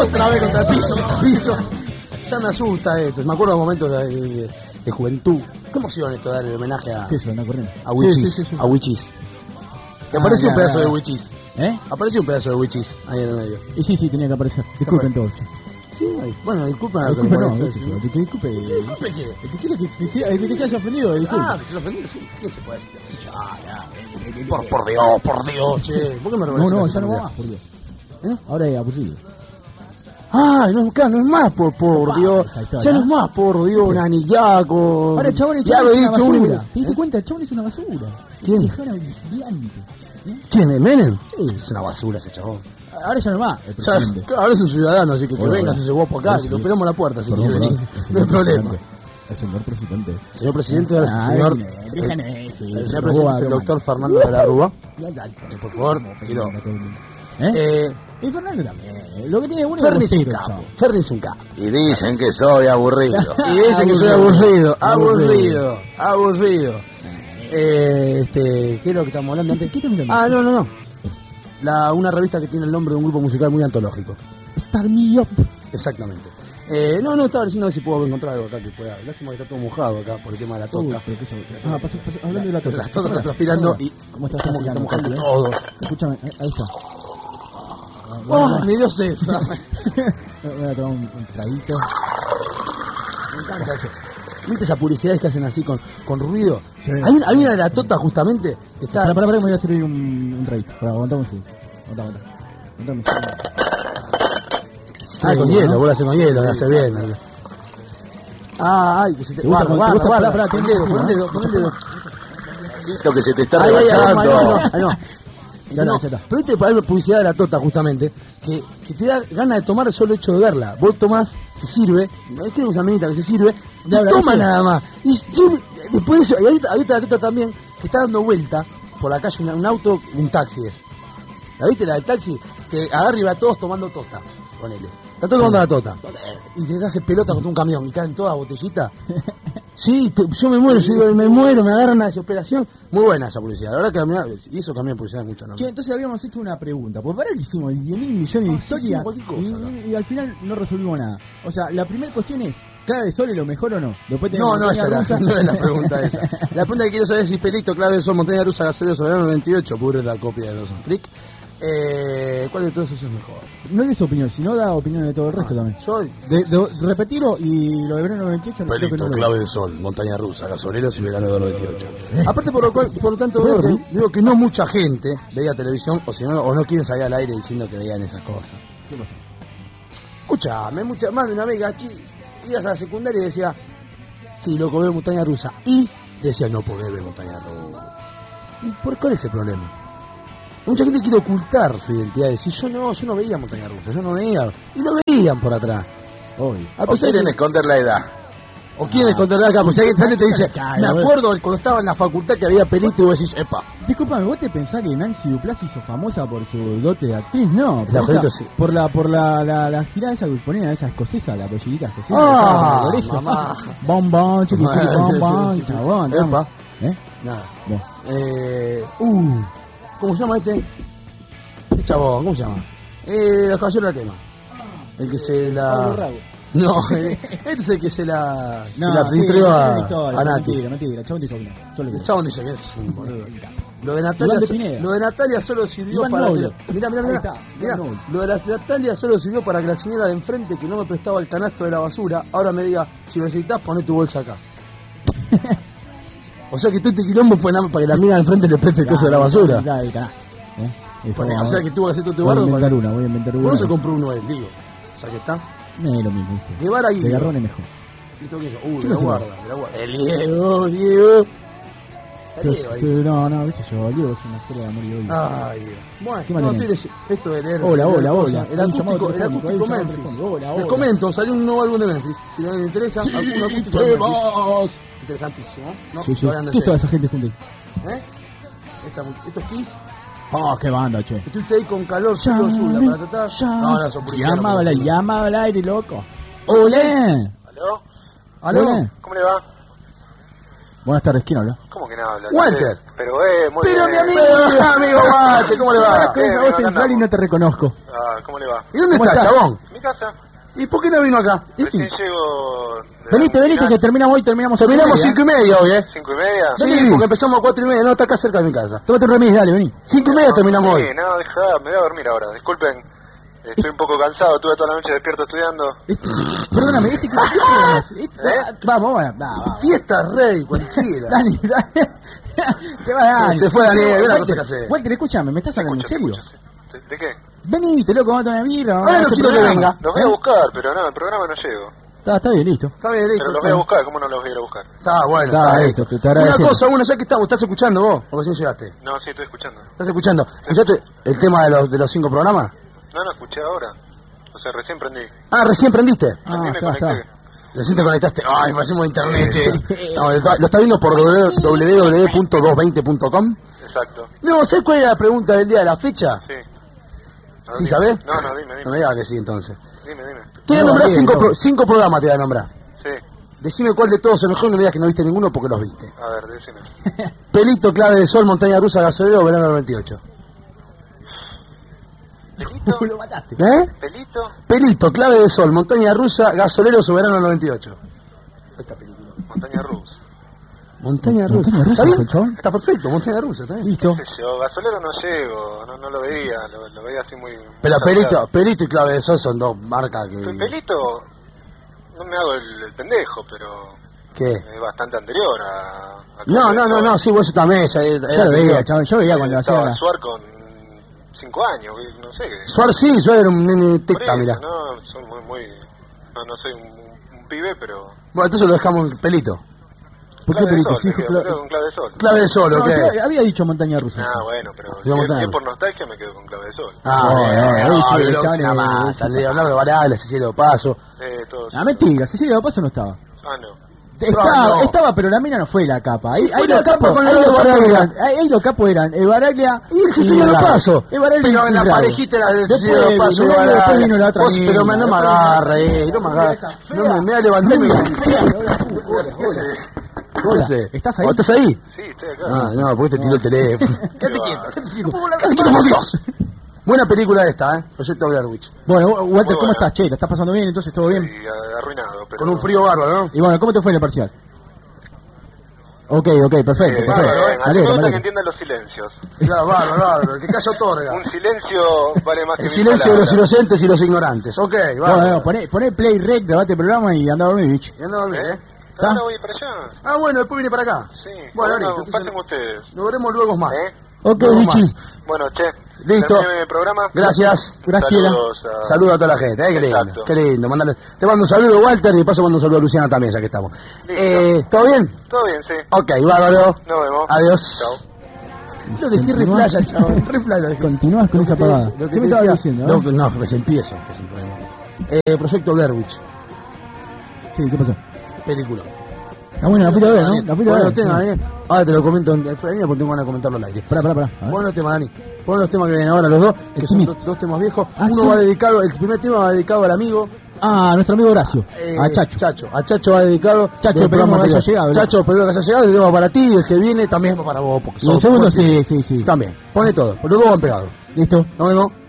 Otra vez contra el piso. Ya me asusta esto. Me acuerdo de momentos de juventud. Qué emoción esto, darle homenaje a... ¿Qué es eso? ¿Una corriente? A Wichis. Sí. A Wichis. Que apareció un pedazo de Wichis. ¿Eh? Apareció un pedazo de Wichis ahí en el medio. Y sí, tenía que aparecer. Disculpen todos. Sí, bueno, disculpen. Disculpe, no, Disculpe disculpe. ¿Disculpe qué? El que quiere que se haya ofendido, disculpe. Que se haya ofendido, sí. ¿Qué se puede decir? Por Dios, che. ¿Por qué me revolvés? No, ya no va más, por Dios. Ahora es aburrido. No es más por Dios. Ya no es más por Dios, un anillaco. Ahora el chabón es una basura. ¿Te diste cuenta? El chabón es una basura. ¿Quién? Dejar a vigilante. ¿Quién? ¿El Menem? Sí. Es una basura ese chabón. Ahora ya no va. Ahora es un ciudadano, así que venga, se llevó por acá, que lo esperamos a la puerta, si quiere venir. No hay problema. El señor presidente. Señor presidente, el señor presidente es el doctor Fernando de la Rúa. Por favor, quiero... Y Fernando también. Lo que tiene uno Ferni es un capo. Y dicen que soy aburrido. Y dicen que soy aburrido. ¿Qué es lo que estamos hablando antes? No. Una revista que tiene el nombre de un grupo musical muy antológico. Star Me Up. Exactamente. Estaba diciendo a ver si puedo encontrar algo acá que pueda. Lástima que está todo mojado acá por el tema de la tota. Pasa, hablando de la tota. Las totas están transpirando y ¿cómo está transpirando transpirando todo? Escúchame, ahí está. Me dio cesa. Voy a tomar un traguito. Me encanta eso. ¿Viste esas publicidades que hacen así con ruido? Sí. Hay una de la tota justamente que está... Para que me voy a servir un rate. Aguantamos un segundo. Con hielo, vos lo haces con hielo, lo hace bien. Que se te... Guarda, pon el dedo. Siento que se te está rebasando. No, pero viste, para ver publicidad de la tota justamente, que te da ganas de tomar el solo hecho de verla. Vos tomás, se sirve, es que una minita que se sirve, y toma nada más. Y después de eso, y ahorita la tota también, que está dando vuelta por la calle un auto, un taxi. ¿La viste la del taxi? Que agarra y va todos tomando tota, ponele. Está todo tomando la tota. Y se hace pelota contra un camión y caen todas botellitas. Sí, yo me muero, me agarran una desesperación. Muy buena esa publicidad, la verdad que hizo cambiar publicidad mucho, ¿no? Che, entonces habíamos hecho una pregunta, porque para que hicimos 10.000 millones de historias y al final no resolvimos nada. O sea, la primera cuestión es, ¿clave de sol es lo mejor o no? Después no es la pregunta esa. La pregunta que quiero saber es si Pelito, Clave de Sol, Montaña Rusa, Gasolero, Soberano 98, pudre la copia de Dawson Creek. ¿Cuál de todos esos es mejor? No es su opinión, sino da opinión de todo el resto también. Yo repetirlo y lo de verano 98 Pelito, no Clave de Sol, Montaña Rusa, Gasoleros y Verano 98. Aparte por lo tanto veo que no mucha gente veía televisión o no quiere salir al aire diciendo que veían esas cosas. ¿Qué pasa? Escuchame, más de una vez aquí ibas a la secundaria y decía, sí, loco, veo Montaña Rusa. Y decía, no podés ver Montaña Rusa. ¿Y cuál es el problema? Mucha gente quiere ocultar su identidad, decir, yo no veía Montaña Rusa, yo no veía, y lo veían por atrás. O quieren esconder la edad. O quieren esconder la edad, pues si alguien te dice, me acuerdo cuando estaba en la facultad que había Pelito y vos decís, epa. Disculpame, ¿vos te pensás que Nancy Duplá se hizo famosa por su dote de actriz? No, sí. por la girada esa que ponían, esa escocesa, la pollita escocesa. Mamá. Bombón, chiquitito, chabón. Epa. Nada. ¿Cómo se llama este chabón? ¿Cómo se llama? Los caballeros de la quema. El que se la... No, este es el que se la filtró a Nati. Mentira, el chabón dijo que no. El chabón dice que es un boludo. Lo de Natalia solo sirvió para... Mirá. Lo de Natalia solo sirvió para que la señora de enfrente que no me prestaba el canasto de la basura, ahora me diga, si necesitas, poné tu bolsa acá. O sea que tú te quilombo para que la amiga de enfrente le preste el coso de la basura. O sea que tuvo que hacer todo tu bardo. Voy a inventar una. ¿Por no se compró uno él, digo? O sea que está. No es lo mismo, ¿viste? Llevar ahí. De Garrón es mejor. Me la guarda. El Diego. No, a veces yo, Diego es una historia de amor y odio. Ay, bueno, esto de leer. Hola. El acústico Memphis. Les comento, salió un nuevo álbum de Memphis. Si no les interesa, algún acústico de Memphis. Interesantísimo, ¿no? Sí. ¿Qué es toda esa gente junta ahí? ¿Esto es Kiss? Qué banda, che. Estuviste ahí con calor, azul, para tratar. No, son policías. Llamaba al aire, loco. ¡Olé! ¿Aló? ¿Cómo le va? Buenas tardes, ¿quién habla? ¿Cómo que no habla? Walter. Pero muy bien. Mi amigo Walter, ¿cómo le va? Vos en y no te reconozco. ¿Cómo le va? ¿Y dónde está, chabón? Mire casa. ¿Y por qué no vino acá? Recién llego... Venite, que terminamos 5:30 hoy, 5:30. Sí, porque empezamos a 4:30, no, está acá cerca de mi casa. Tómate un remis, dale, vení. 5:30 terminamos hoy. Sí, no, dejá, me voy a dormir ahora, disculpen. Estoy un poco cansado, estuve toda la noche despierto estudiando. Perdóname, ¿qué programas? Vamos. Fiesta rey, cualquiera. Dani. Te va, Dani. Se fue Daniel, una cosa que hacer. Walter, escúchame, ¿me estás hablando en serio? ¿De qué? Venite, loco, vamos a tomar birra. Ahora no quiero que venga. Los voy a buscar, pero no, el programa no llego. Está bien, listo. Está bien, listo. Pero los voy a buscar, ¿cómo no los voy a ir a buscar? Está bueno, Está está listo, bien. te agradezco. Una cosa, ya que estamos, ¿estás escuchando vos? ¿O recién llegaste? No, sí, estoy escuchando. ¿Estás escuchando? ¿Escuchaste el tema de los 5 programas? No, escuché ahora. O sea, recién prendí. Ah, recién prendiste. Recién me conecté. Recién te conectaste. Ay, me hacemos internet, che. No, lo está viendo por www.220.com. Exacto. No, ¿sabes cuál es la pregunta del día de la fecha? Sí. No, ¿Sí dime. sabés? No, dime. No me digas que sí, entonces. Dime. Te voy a No, nombrar bien, 5 programas, te voy a nombrar. Sí. Decime cuál de todos es mejor, no me digas que no viste ninguno porque los viste. A ver, decime. Pelito, Clave de Sol, Montaña Rusa, Gasolero, Verano 98. ¿Pelito? Lo mataste. ¿Pelito? Pelito, Clave de Sol, Montaña Rusa, Gasolero, Soberano 98. Esta película. Montaña Rusa. Montaña Rusa. Montaña Rusa, ¿Está bien? chabón. Está perfecto, Montaña Rusa, está bien. Listo. ¿Qué sé yo? Gasolero no llego, no lo veía, lo veía así muy... Pero exagerado. Pelito y Clave de Sol son dos marcas que... Pelito, no me hago el pendejo, pero ¿Qué? es bastante anterior a No, sí, vos también. Yo lo veía, chabón, yo veía cuando hacía estaba la... Suar con 5 años, no sé qué. Suar sí, Suar era un nene Por tecta, eso, mirá. no, son muy... No soy un pibe, pero... Bueno, entonces lo dejamos en Pelito. ¿Por qué Clave de Pelito? Sol, Sí, me quedo, claro. me quedo con Clave de Sol. Clave de Sol, No, ¿ok? sí, había dicho Montaña Rusa. Ah, bueno, pero Digamos, si es por nostalgia me quedo con Clave de Sol. Una masa, le hablaba de Varales, Cecilia Paso. Todo Ah, mentira, Cecilia Paso no estaba. Ah, no. Estaba, pero la mina no fue la capa. Ahí fue los la capa capos con el Baraglia. ahí los capos eran Baraglia Y el Cecilia Paso. Baraglia Pero en la Rago. parejita era de Después Cecilia Paso y después Baraglia. vino la otra Vos, mina, pero no me después agarra, no me agarra. No me voy a levantar y me... ¿Estás ahí? ¿Estás ahí? Sí, estoy acá. Ah, no, porque te tiró el teléfono. Quédate Quédate quieto, por Dios. Buena película esta, Proyecto Blair Witch. Bueno, Walter, Muy ¿cómo buena. estás, che? ¿La estás pasando bien? Entonces, ¿todo bien? Sí, arruinado, pero... Con un frío bárbaro, ¿no? Y bueno, ¿cómo te fue en el parcial? Ok, perfecto. Bárbaro, Me me gusta alegro. que entiendan los silencios. Claro, bárbaro. El que calla otorga. Un silencio vale más que El mil silencio de los palabras. inocentes y los ignorantes. Ok, Bueno, vale. poné play rec, grabate el programa y anda a dormir, bicho. Y anda a dormir, ¿Eh? Ahora voy para allá. Ah, bueno, después viene para acá. Sí. Bueno, Bueno, listo. pasen entonces ustedes. Nos veremos luego más. ¿Eh? Ok, Luego bichi. más. Bueno, che. Listo. termine mi programa. Gracias. Graciela. Saludos a toda la gente, qué lindo. Exacto. Qué lindo. Te mando un saludo, Walter, y de paso mando un saludo a Luciana también, ya que estamos. Listo. ¿Todo bien? Todo bien, sí. Ok, bárbaro. Nos vemos. Adiós. Chao. Lo dejé re playa, chaval. Re playa. Continúas con esa pagada. ¿Qué me estabas diciendo? No, pues empiezo. Que es el problema. Proyecto Blair Witch. Sí, ¿qué pasó? Película. Está buena, la fuiste a ver, ¿no? La fuiste a Bueno, ver. tema, ahora te lo comento en línea porque tengo ganas de comentarlo al aire. Pará. A ver. Bueno tema, Dani. Bueno, los temas que vienen ahora los dos, que son dos temas viejos. Ah, Uno sí. va dedicado, el primer tema va dedicado al amigo. Ah, nuestro amigo Horacio. A Chacho. A Chacho va dedicado. Chacho, del esperamos programa que haya anterior. llegado, ¿no? Chacho, espero que haya llegado. El tema para ti, el que viene también va para vos. Porque Y el sos- segundo, sí. También. Pone todo. Los dos van pegados. Listo. Nos vemos.